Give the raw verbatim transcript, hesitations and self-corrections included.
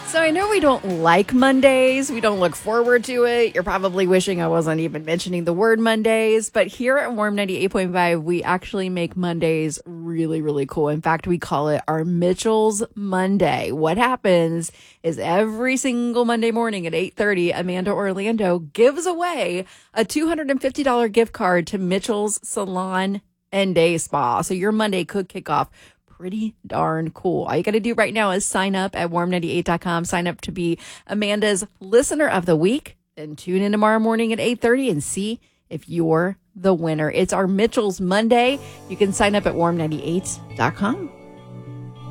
So I know we don't like Mondays. We don't look forward to it. You're probably wishing I wasn't even mentioning the word Mondays. But here at Warm ninety-eight point five, we actually make Mondays really, really cool. In fact, we call it our Mitchell's Monday. What happens is every single Monday morning at eight thirty, Amanda Orlando gives away a two hundred fifty dollars gift card to Mitchell's Salon and Day Spa. So your Monday could kick off pretty darn cool. All you got to do right now is sign up at warm ninety-eight dot com. Sign up to be Amanda's Listener of the Week. Then tune in tomorrow morning at eight thirty and see if you're the winner. It's our Mitchell's Monday. You can sign up at warm ninety-eight dot com.